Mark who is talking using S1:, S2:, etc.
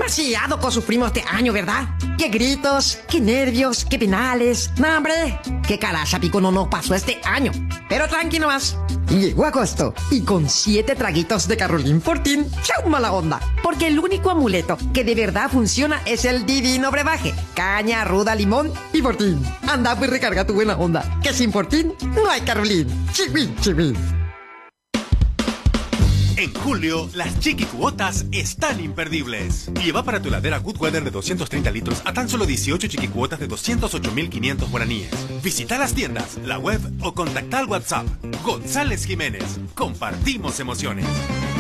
S1: Demasiado sufrimos este año, ¿verdad? Qué gritos, qué nervios, qué penales. No, hombre, qué caracha pico no nos pasó este año. Pero tranquilo más. Llegó agosto y con 7 traguitos de Carolín Fortín, chau mala onda. Porque el único amuleto que de verdad funciona es el divino brebaje. Caña, ruda, limón y Fortín. Anda pues recarga tu buena onda. Que sin Fortín no hay Carolín. Chihuín, chihuín.
S2: En julio, las chiquicuotas están imperdibles. Lleva para tu heladera Good Weather de 230 litros a tan solo 18 chiquicuotas de 208.500 guaraníes. Visita las tiendas, la web o contacta al WhatsApp. González Jiménez. Compartimos emociones.